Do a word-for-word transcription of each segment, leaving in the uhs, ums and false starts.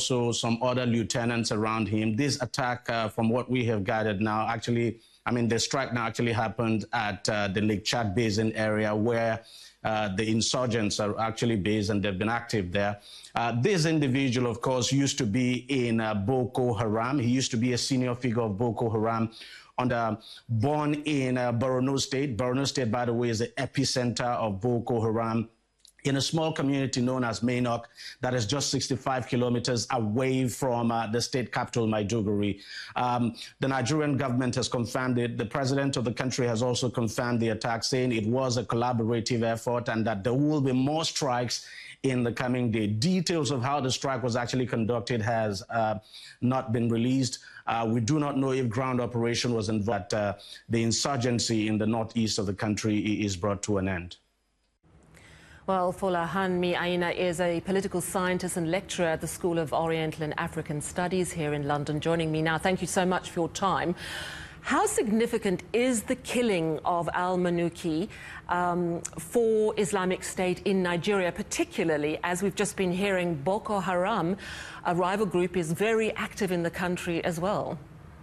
also some other lieutenants around him. This attack, uh, from what we have gathered now, actually, I mean, the strike now actually happened at uh, the Lake Chad Basin area where uh, the insurgents are actually based and they've been active there. Uh, this individual, of course, used to be in uh, Boko Haram. He used to be a senior figure of Boko Haram. Under, born in uh, Borno State. Borno State, by the way, is the epicenter of Boko Haram in a small community known as Mainok that is just sixty-five kilometers away from uh, the state capital, Maiduguri. Um, the Nigerian government has confirmed it. The president of the country has also confirmed the attack, saying it was a collaborative effort and that there will be more strikes in the coming day. Details of how the strike was actually conducted has uh, not been released. Uh, we do not know if ground operation was involved. Uh, the insurgency in the northeast of the country is brought to an end. Well, Fola Hanmi Aina is a political scientist and lecturer at the School of Oriental and African Studies here in London, joining me now. Thank you so much for your time. How significant is the killing of al-Manuki um, for Islamic State in Nigeria, particularly as we've just been hearing Boko Haram, a rival group, is very active in the country as well?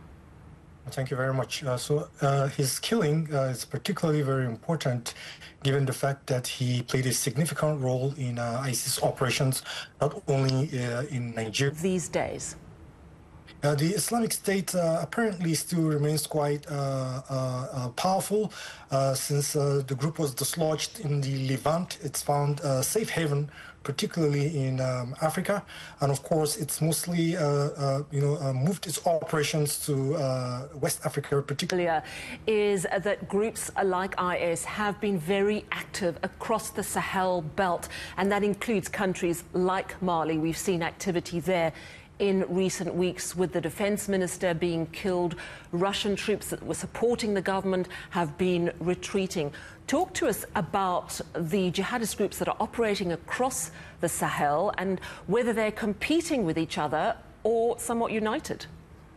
Thank you very much. Uh, so uh, his killing uh, is particularly very important given the fact that he played a significant role in uh, ISIS operations, not only uh, in Nigeria. These days. Uh, the Islamic State uh, apparently still remains quite uh, uh, uh, powerful. Uh, since uh, the group was dislodged in the Levant, it's found a safe haven, particularly in um, Africa. And of course, it's mostly, uh, uh, you know, uh, moved its operations to uh, West Africa, particularly. Is that groups like I S have been very active across the Sahel belt, and that includes countries like Mali. We've seen activity there in recent weeks with the defense minister being killed. Russian troops that were supporting the government have been retreating. Talk to us about the jihadist groups that are operating across the Sahel and whether they're competing with each other or somewhat united.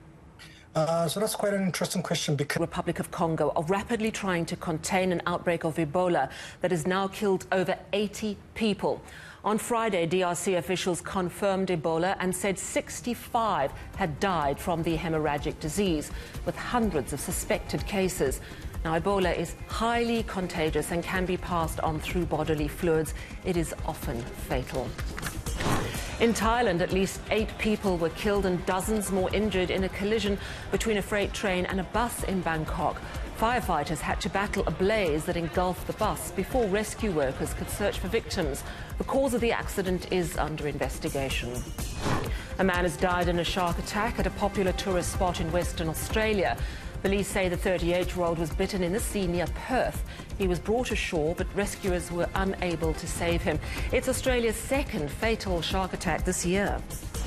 Uh, so that's quite an interesting question because... Republic of Congo are rapidly trying to contain an outbreak of Ebola that has now killed over eighty people. On Friday, D R C officials confirmed Ebola and said sixty-five had died from the hemorrhagic disease, with hundreds of suspected cases. Now, Ebola is highly contagious and can be passed on through bodily fluids. It is often fatal. In Thailand, at least eight people were killed and dozens more injured in a collision between a freight train and a bus in Bangkok. Firefighters had to battle a blaze that engulfed the bus before rescue workers could search for victims. The cause of the accident is under investigation. A man has died in a shark attack at a popular tourist spot in Western Australia. Police say the thirty-eight-year-old was bitten in the sea near Perth. He was brought ashore, but rescuers were unable to save him. It's Australia's second fatal shark attack this year.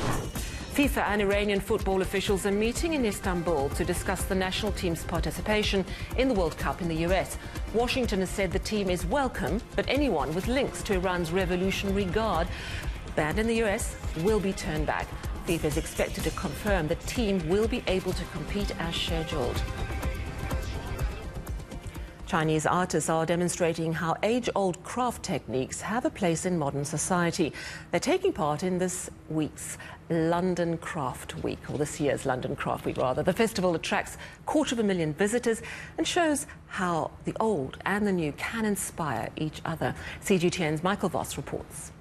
FIFA and Iranian football officials are meeting in Istanbul to discuss the national team's participation in the World Cup in the U S. Washington has said the team is welcome, but anyone with links to Iran's Revolutionary Guard banned in the U S will be turned back. FIFA is expected to confirm the team will be able to compete as scheduled. Chinese artists are demonstrating how age-old craft techniques have a place in modern society. They're taking part in this week's London Craft Week, or this year's London Craft Week, rather. The festival attracts a quarter of a million visitors and shows how the old and the new can inspire each other. C G T N's Michael Voss reports.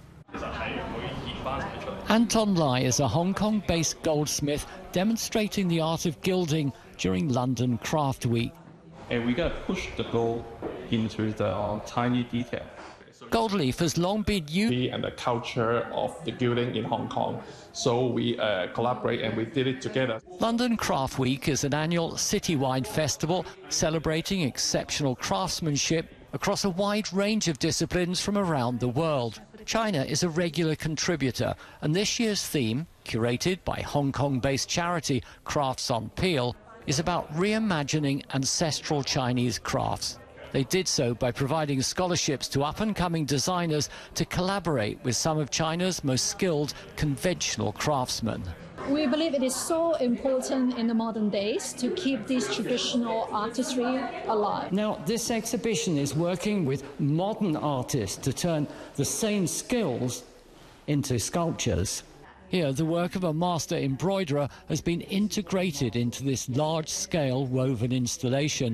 Anton Lai is a Hong Kong-based goldsmith demonstrating the art of gilding during London Craft Week. And we got to push the gold into the uh, tiny detail. Gold leaf has long been used and the culture of the gilding in Hong Kong, so we uh, collaborate and we did it together. London Craft Week is an annual citywide festival celebrating exceptional craftsmanship across a wide range of disciplines from around the world. China is a regular contributor, and this year's theme, curated by Hong Kong-based charity Crafts on Peel, is about reimagining ancestral Chinese crafts. They did so by providing scholarships to up-and-coming designers to collaborate with some of China's most skilled conventional craftsmen. We believe it is so important in the modern days to keep this traditional artistry alive. Now, this exhibition is working with modern artists to turn the same skills into sculptures. Here, the work of a master embroiderer has been integrated into this large-scale woven installation.